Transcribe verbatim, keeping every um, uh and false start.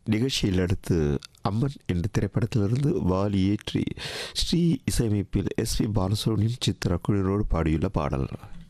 நிகழ்ச்சியில் அடுத்து அம்மன் என்ற திரைப்படத்திலிருந்து வாலி ஏற்றி ஸ்ரீ இசையமைப்பில் எஸ் பி பாலசுப்ரமணியம் சித்ரா குழுவோடு பாடியுள்ள பாடல்.